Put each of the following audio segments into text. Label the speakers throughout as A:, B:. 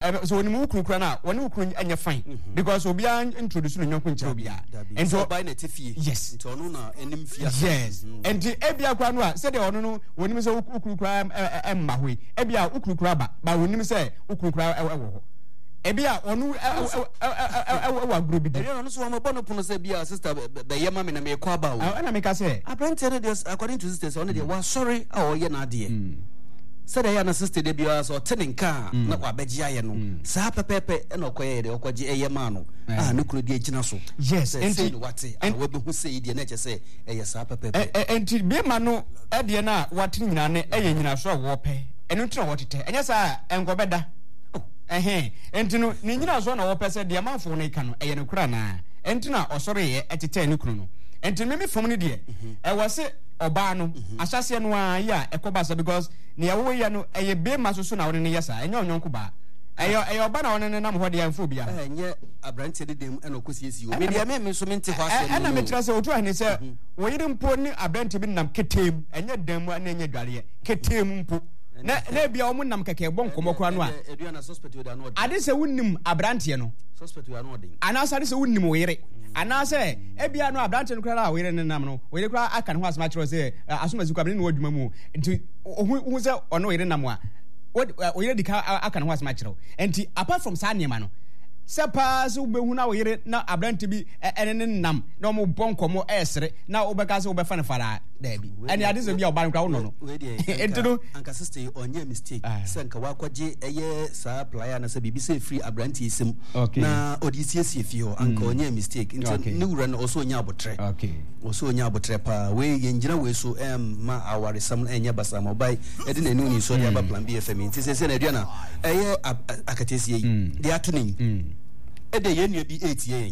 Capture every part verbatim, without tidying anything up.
A: so when you ukru kura na when ukru anya fine because obi an introduce no nyonko nkyere obi a
B: and so by na tifie
A: yes
B: nto no na enim fia
A: yes and ebia kwa no a se de ono no wonim se ukru kura emma hoi ebia ukru kura ba ba wonim se ukru kura ewo ho ebia onu ewa group bi
B: de no so mo bono pono se bia sister be yema me na me kwa ba o
A: na me ka se
B: apprentice no dey according to sisters on dey wa sorry a o ye na ade said I na sister de bia so teninka na wa beji aye no sa pepepe e na okoye de okoje eye ma no ah ne kuro de agina so
A: yes
B: enti wate ah we be hu sei de na che se eye sa pepepe
A: enti be ma no e de na wate nyina ne eye nyina so wo pe enu tira wo tete enya sa enkobeda eh enti no ni nyina so na wo pe se de manfo no ika no eye ne kura na enti na osore ye etete ne kuro no enti me me fom ne de e wose oba no asase no a ya ekoba so because ne yawo ya no eye be ma so so na woni ne yesa enya onyonko ba eyo eyo oba na woni ne nam ho de amfo bia
B: enye abrante de dem ena okosiesi o me dia me me so me nte ho ase
A: ena me tira se otu ahne se wo yire mpo ni abrante bi nam ketem enye dem na enye dware ketem mpo na na bia o mu nam keke bon komokora no a
B: edua na suspect we da no
A: ade se wonnim abrante no
B: suspect we are no odin
A: ana ade se wonnim wo yire ana se ebia no abrante no kra wo yire ne nam no wo yire kra aka ne ho asma kiro se asomazi kwabne ne wadwuma mu nti hu se ono yire nam a wo yire dika aka ne ho asma kiro enti apart from sa niema no sepa so behu na wo yire na abrante bi ene ne nam na mo bonkomo esere na wo beka se wo befa ne fara da bi ene ade se bia oba nkra wo no enti no
B: anka sister onye mistake se nka wa kwaje eye sa player na se bibi se free abrante isim na odisi esi fi ho anka onye mistake enti ne wura na oso onye abotre
A: okay
B: oso onye abotre pa we yenjira we so em ma aware sam enye basa mobile ede na enu ni so dia ba plan B F M enti se se na dua na eye akatesi yi dia tunin ede ye nua bi eight yen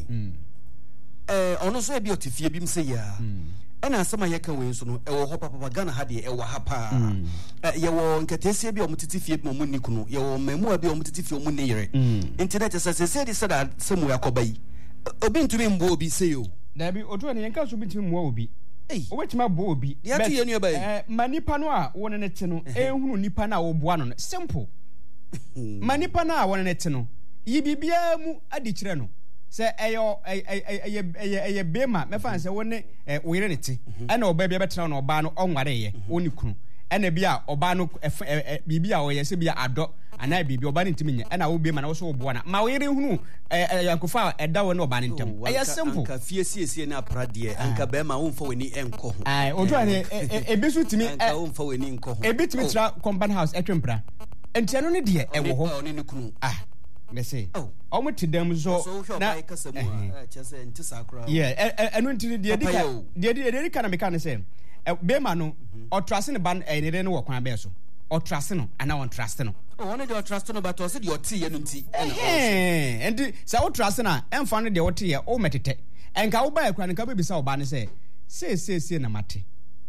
B: eh ono so e bi otifie bi mse ya ana asema ye kan we so no e wo ho papa Ghana ha de e wo ha pa ye wo nkatesie bi o mutitifie bi mo ni kunu ye wo mamu bi o mutitifie o mu ni yire internet se se se di se da semu yakoba yi obi ntumi mbo obi se yo
A: da bi otu ne yanka so bi ntumi mbo obi o wetima bo obi
B: ya tu ye nua ba yi
A: eh manipa no a won ne te no ehunu nipa na wo boa no simple manipa na won ne te no yibibia mu adi kire no se eyo eye eye eye bema me fan se woni oyire ne ti ana oba bia betra na oba no onware ye woni kunu ana bia oba no bibia oye se bia ado ana bibia oba ne ntimi nya ana wo bema na wo so obo na ma oyire hunu yankofa eda wo na oba ne ntam eye simple
B: anka fie siesie na pradie anka bema wo mfa weni enko ho
A: ai ojo ane ebisu timi
B: anka wo mfa weni enko ho
A: ebitimi tra compound house etwempra entiano ne de e wo ho
B: oni ne kunu
A: ah me say o mo tidam so
B: na kasamu a chese ntisa akra
A: yeah enu ntiri de dika de de de dika na me kan say be ma no o trust ne ban e ne wo kwan be so o trust no ana on trust no
B: o one de o trust no but o se de o tie no nti
A: eh and say o trust na emfa no de o tie o metete enka wo ba ekwan nka be bisa oba ne say say say say na mate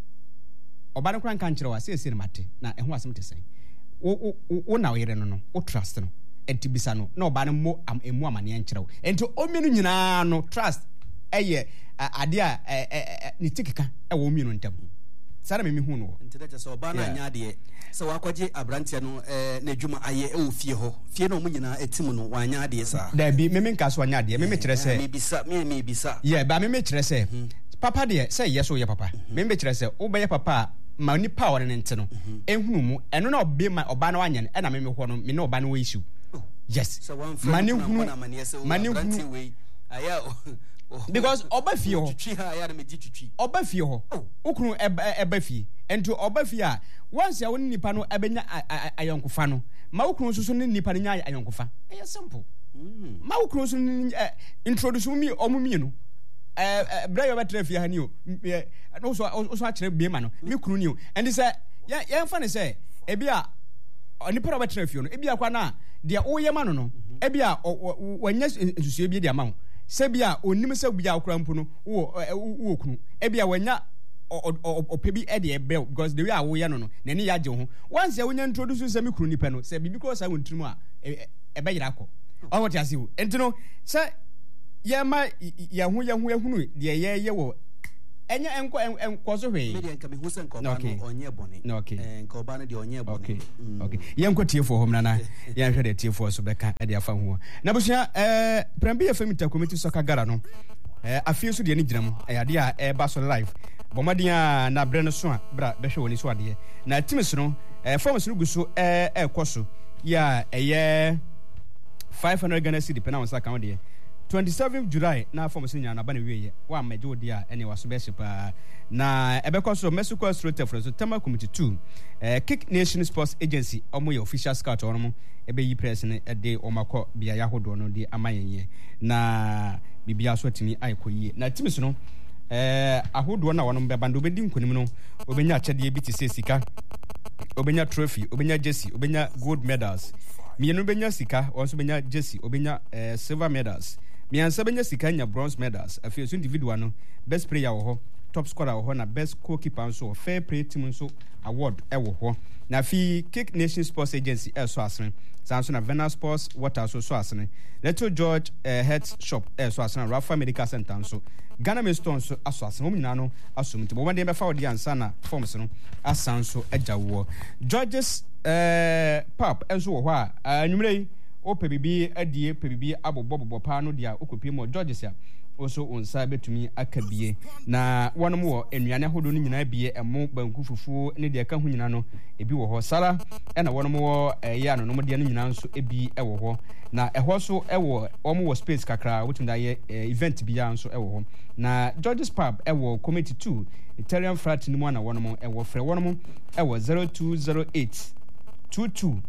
A: oba ne kwan kan kire wa say say na mate na eho asem te say wo wo na wo yire no no o trust no enti bisa no na oba no mo am emu amane enkyerɛw enti omienu nyinaa no trust eye ade a ne tikika e wo omienu ntam sara me hu no
B: enti da so oba na anya de se wakwaje abrantia no na adwuma aye e wo fie ho fie no mo nyinaa etim no wanya de sa
A: da bi me me nka so anya de me me kyerɛ sɛ
B: me bisa me me bisa
A: yeah ba me me kyerɛ sɛ papa de sɛ yes o ye papa me me kyerɛ sɛ wo be ye papa ma ni power ne nte no ehunu mu eno na obe ma oba na wanya e na me me ho no me na oba na wo issue yes mani hunu mani hunu
B: aya
A: because oba fie ho
B: twitwi ha ya na me twitwi
A: oba fie ho okunu eba fie ento oba fie a once ya woni nipa no abenya ayonkofa no ma okunu susu ni nipa nya ayonkofa e simple ma okunu susu introduce me omumi no eh bra yo betra fie ha ni o no so so a kire be ma no me kunu ni o and say ya ya mfa ne say e bia onipa ro betra fie no e bia kwa na de oye ma no no e bia wanya nsusu bi de ama ho se bia onim se bia okra mpu no wo wo kunu e bia wanya opebi e de ebe because the way a wo ye no no na ni ya je ho once wonya introduce se me kunu nipa no se bibi ko sa wontrum a e be yira ko o what you see entino se ye ma ye hu ye hu ye hunu de ye ye wo enya enko enko so hwe
B: media nka me hu se nko ba no onye bone
A: eh
B: nko ba no de onye bone
A: okay okay yenko tiefo hom nana yan hwe de tiefo so beka e de afa ho na busua eh Plambia F M Community Soccer Gara no eh afie so de ni gyina mu e ade a e ba so live bomadi a na bre no so a bra be hwe woni so ade na teams no eh forms no guso eh e koso ya eye five hundred Ghana cedi pena won saka won twenty-seventh July na forms nya na ba na wiye wa meje odi a ene waso be shepa na ebekọ so Mexico State for so Tema Committee two eh Kick Nation Sports Agency omo ye official scout omo ebe yi press ne de omakọ bia ya hodo no de amayenye na bibia so atimi aikoyi na teams no eh ahodo na wono be bando be di nkonim no obenya achede bi ti se sika obenya trophy obenya jersey obenya gold medals mienu benya sika onso benya jersey obenya eh, silver medals miansa benya sika nya bronze medals afi so individual no best player wo ho top scorer wo ho na best goalkeeper nso fair play team nso award e wo ho na fi Kick Nation Sports Agency e so asene sanso na Vena Sports Water so so asene Little George eh, Health Shop e so asene Rafa Medical Center nso Ghana Millstone so aso asene mo nyina no aso mti bo wande be fa odi ansa na forms no asanso ajawo Georges eh pap enso wo ho a anwumre o pebibi adie pebibi abobobobo pa no dia okopie mo Georges ya oso onsa betumi akabie na wonom wo enuane hodo no nyina bie emo banku fufuo ne de ka ho nyina no ebi wo ho sara e na wonom wo eya no no de no nyina nso ebi e wo ho na eho so e wo omo wo space kakra wotunda ye event bia nso e wo ho na Georges Pub e wo committee two Italian frat ni mo na wonom e wo frɛ wonom e wo zero two zero eight two two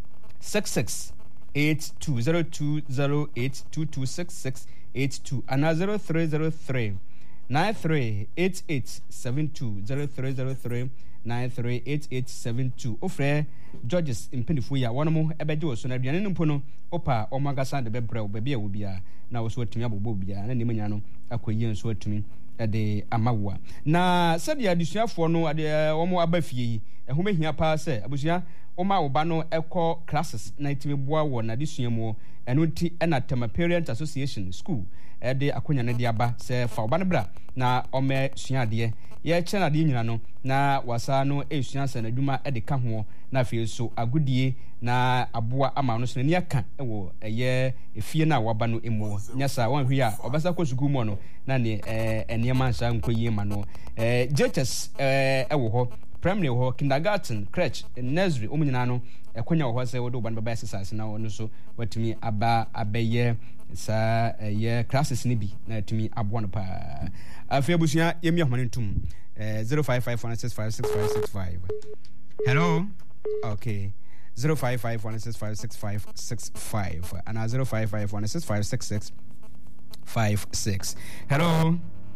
A: six six eight two zero two zero eight two two six six eight two and zero three zero three nine three eight eight seven two zero three zero three nine three eight eight seven two ofre Georges impendifo ya wono ebeje wo so na aduane no mpo no opa omagasa de bebrɛ wo bia wo bia na wo so atumi abobo bia na nemanya no akoyi nso atumi de amawa na sabi adusuafo no ade omo abafie yi ehome hia pa se abusua oma oba no ekɔ classes na itimi boa wo na desua mu eno ti na Tema Parent Association school e de akonya ne de aba se fa oba no bra na ome sua de ye che na de nyina no na wasa no esua se na dwuma e de ka ho na afie so agudie na aboa ama no so ne aka e wo eye efie na waba no emu nyasa wan hwi a obasa ko sugu mu no na ne eh enema nsa nkoyi ma no eh jetes eh e wo ho primary ho kindergarten crèche nursery omunyina no ekonya wo ho se wo do ban baba exercise na wo so watumi aba abeye sa ye classes ni bi na atumi abo no pa afia busua yemi ahmane ntum eh zero five five one six five six five six five hello okay zero five five one six five six five six five and zero five five one six five six six five six hello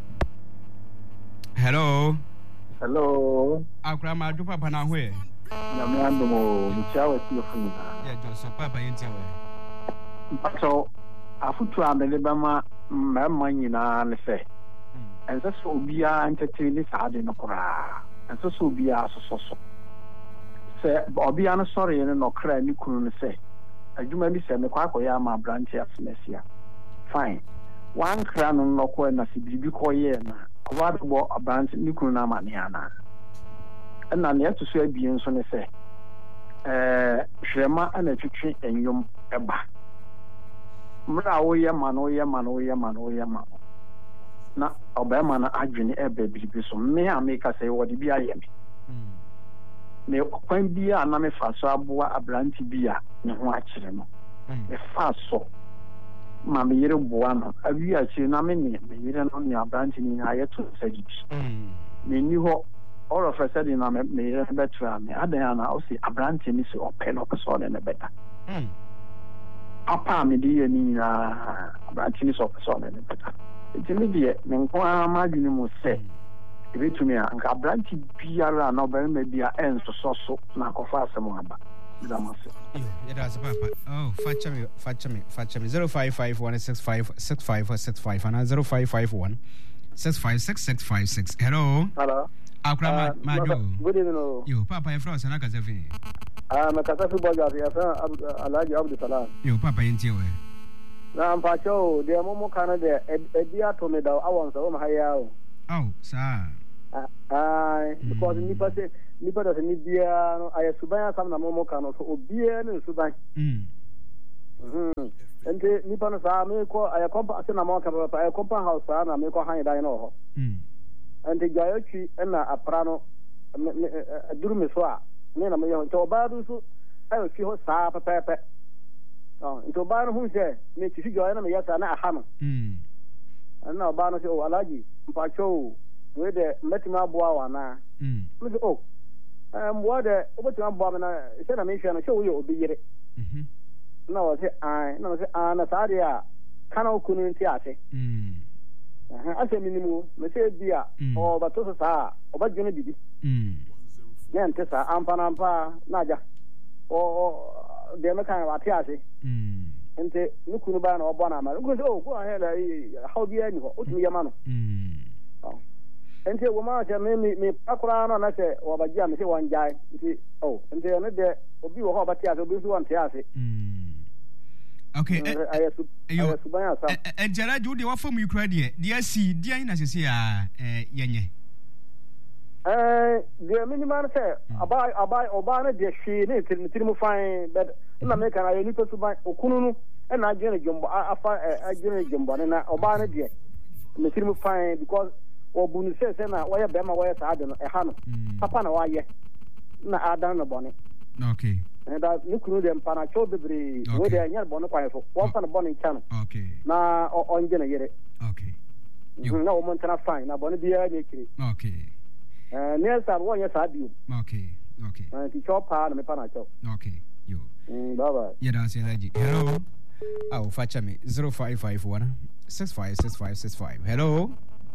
A: hello
C: hello
A: akura ma do papa na hwe
C: na me ando mo mchawa sio funa
A: ya jo so papa yenti we
C: so afutu amele bama mama nyina ne fe ense so obia ntete ni saade no kora ense so obia so so se obia no sori ne no kra ni kunu ne se adwuma bi se me kwa akoya ma branch afnesia fine wan kra no no ko na se bibi ko ye na oba bo branch ni kunu na ma ne ana na ne to so abi nso ne se eh hwema ana twetwe enyom eba mra wo ye ma no ye ma no ye ma no ye ma na obema na adwene ebe bibi so me ameka se wo de bi aye me me kwan bi a na me fa so aboa abranti bi a ne ho akire no me fa so ma me yire boa no abi a chi na me ne me yire no ne abranti ni aye to sagidi me ni ho all of a sudden na me yire betra me adan na o si abranti ni so open up so ne beta apa me di ni na abranti ni so so ne beta itimi die me nko amadwene mu se ebetumi a nka branch biara na oberema bia enso soso na kofa asem aba zamase
A: yo yeda papa oh fachami fachami fachami zero five five one six five six five six five and zero five five one six five six six five six hello
C: hello
A: akra ma ma
C: good evening
A: yo papa e fro sana kazafi
C: ah me kazafi boga ya fa Alhaji Abdul Salam
A: yo papa yenti we
C: na mpacho de momo kana de ebia to me da awon so ma haya o
A: Oh, sir.
C: Ah, because nipa say nipa does ni bia no aye suban asam na momo kan so obia ne suban.
A: Mm.
C: Mhm. Ente nipa no sa me ko aye kompa ase na mo kan papa aye kompa house na me ko han dan no ho.
A: Mm.
C: Ente gayotwi na apra no aduru me so a me na me yo to ba du so ayo fi ho sa papa papa. Oh, into ba no hu se me ti fi gayo na me yasa na aha no.
A: Mm.
C: Na ba no se o alaji mpa cho we de metima boa wa na.
A: Mm.
C: Me se oh um what the obetima boa me na se na me hwe na show we obi yire.
A: Mhm.
C: Na o se ai na o se ana sa de a kana okunu nti ase.
A: Mm.
C: Aha ase minimu me se bia o ba to sa o ba jene bibi.
A: Mm.
C: Ne nte sa ampa na ampa na ja. O de me kan wa ti ase.
A: Mm.
C: Nte nukunu ba na obo na ma. Nukunu oh ko ahe la how bi ani ho. Otumi yama no.
A: Mm.
C: Oh. Nte wo ma cha me me akura no na se wo ba gia me se won jai. Nti oh nte ne de obi wo ho ba ti ase obi so won ti ase.
A: Mm. Okay.
C: Ayesu ayesu ban asa.
A: Eh jara ju de wa fam yukra de de asi de an na sese a eh yenye.
C: Eh de minimum se abai abai oba na de hwe ne tir mu fan but na me kan ayeni to suban okunu nu e na agene jombo afa agene jombo na oba na de me tir mu fan because obunu se se na waya be ma waya sa ade no e ha no papa na waye na adan no bone.
A: Okay.
C: And that nukunu de mpana cho bebre we de anya bone kwa fo won fa no bone ncha no.
A: Okay.
C: Na onje na yere.
A: Okay.
C: Na o mo ntana fine na bone bia na ekire.
A: Okay.
C: Eh nesa wo nya sa biu.
A: Okay. Okay.
C: Eh ti cho pa na me pa na cho.
A: Okay. Yo.
C: Mm bye bye.
A: Yeah, that's it. Hello. Oh, fetch me zero five five one six five six five six five. Hello.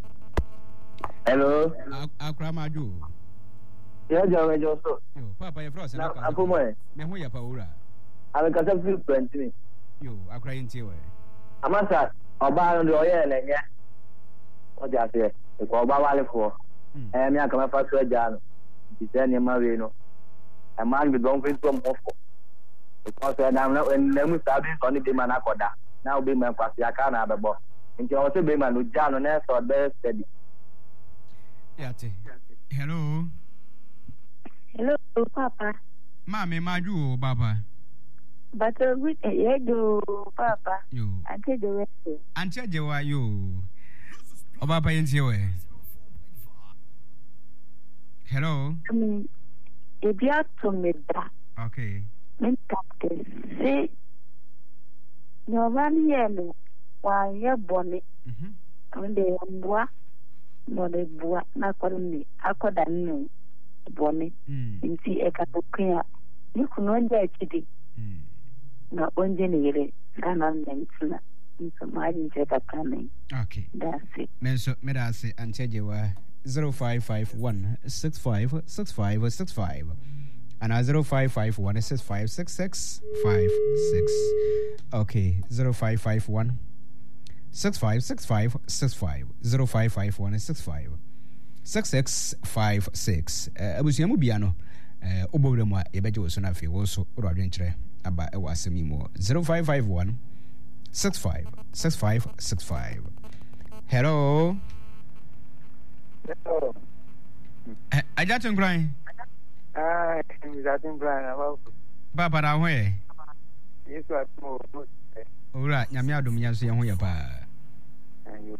D: Hello.
A: Akramaju.
D: Yeah, Joe, Joe.
A: Yo, Papa, your frost.
D: Now, I'm from where?
A: Me who ya paura.
D: I'm a Catholic twenty.
A: Yo, I cry into you.
D: I'm a sir. About the oil and yeah. What just say? The Coba Valley for. And I come up first to a jan. It's any Marino. A man with don't fit from Moscow. Because I'm not when them started on the Manacoda. Now be my Pasiacana, the boss. And you also be my Lujan on earth or there steady.
A: Hello.
E: Hello, Papa.
A: Mammy, my do, Papa.
E: But uh, with a yellow, Papa.
A: You.
E: Until the rest.
A: Until you are you. Oh, Papa, in your way. Hello.
E: I mean, if you are to me that.
A: Okay.
E: Men captain, say, no one yellow, while you're bonnet. And they are bois, no, they bois, not calling me. I could have known. Bonnet in see a catokia. You can wonder today. Not one generator, and I'm then into my injector coming.
A: Okay,
E: that's it.
A: Menso Medase and Chejewa zero five five one six five six five six five and zero five five one six five six six five six. Okay, zero five five one six five six five six five zero five five one six five. six six five six. Abusiamu biano. Eh, obowremu ebeje wo so na fe wo so ro adwenkyere aba e wasemi mo zero five five one six five six five six five. Hello.
C: Hello.
A: Eh, ajatin grind.
C: Ah, ajatin grind about.
A: Baba na hwe.
C: Yes, what more.
A: Ora, nyame adom nya so ye ho ye pa.
C: Ayo.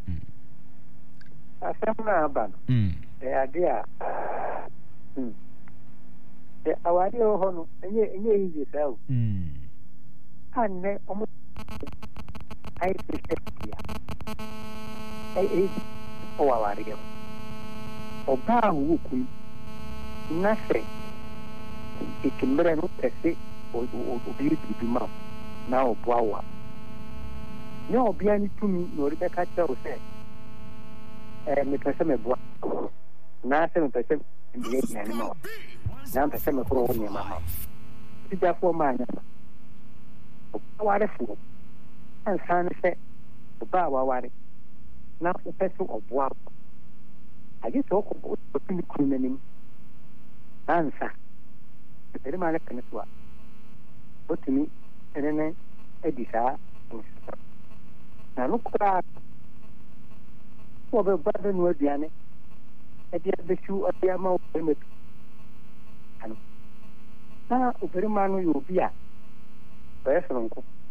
C: Asemna ban.
A: Mm.
C: Eh adia. Mm. Eh awari ho no, enye enye easy sell.
A: Mm.
C: Anne omo ai tsekia. Ai ai o awari yo. Oba wu ku. Na se. Ikimbre no tese o o o bi bi ma. Na o bwawa. Ne obi ani tumi no ri beka cha o se. Eh me pese me bwa. Na se me pese me ye ni ma. Na pese me ko ni mama. Ti ja fo ma nya. O ware fu. An san se o ba wa ware. Na o pese o bwa. Aji so ko o tumi ku na nim. Ansa. Tere ma le kan so. O tumi ene edisa. Na no kura for the brother no aduane ɛde abɛsiw ɔde ama wo bɛrima bi ano na obarima no yɛ obi a ɔyɛ soronko